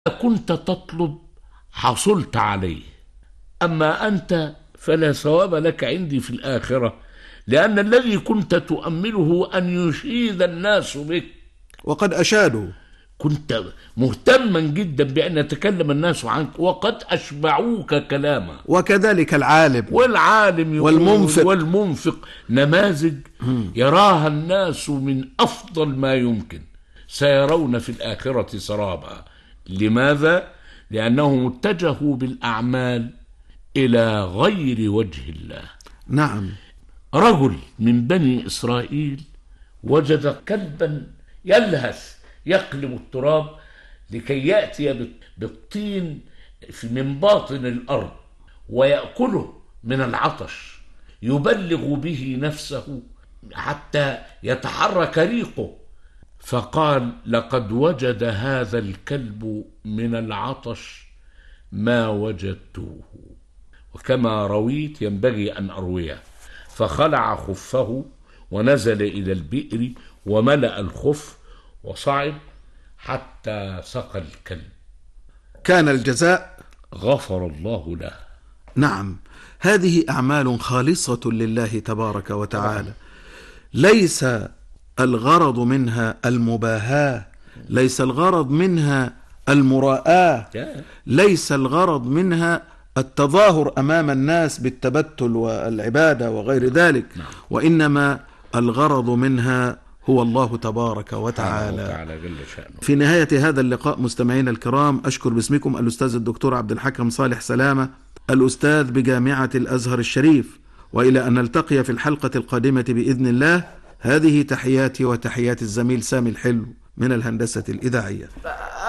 كنت تطلب حصلت عليه، أما أنت فلا ثواب لك عندي في الآخرة، لأن الذي كنت تؤمله أن يشيد الناس بك، وقد أشادوا. كنت مهتما جدا بأن يتكلم الناس عنك، وقد أشبعوك كلاما. وكذلك العالم والمنفق نماذج يراها الناس من أفضل ما يمكن. سيرون في الآخرة سرابا. لماذا؟ لأنهم اتجهوا بالأعمال إلى غير وجه الله. نعم. رجل من بني إسرائيل وجد كلبا يلهث يقلب التراب لكي يأتي بالطين من باطن الأرض ويأكله من العطش، يبلغ به نفسه حتى يتحرك ريقه. فقال: لقد وجد هذا الكلب من العطش ما وجدته، وكما رويت ينبغي أن أرويه. فخلع خفه ونزل إلى البئر وملأ الخف وصعد حتى سقى الكلب. كان الجزاء غفر الله له. نعم، هذه أعمال خالصة لله تبارك وتعالى، ليس الغرض منها المباهاة، ليس الغرض منها المراءة، ليس الغرض منها التظاهر أمام الناس بالتبتل والعبادة وغير ذلك، وإنما الغرض منها هو الله تبارك وتعالى. في نهاية هذا اللقاء مستمعينا الكرام، أشكر باسمكم الأستاذ الدكتور عبد الحكم صالح سلامة، الأستاذ بجامعة الأزهر الشريف، وإلى أن نلتقي في الحلقة القادمة بإذن الله. هذه تحياتي وتحيات الزميل سامي الحلو من الهندسة الإذاعية.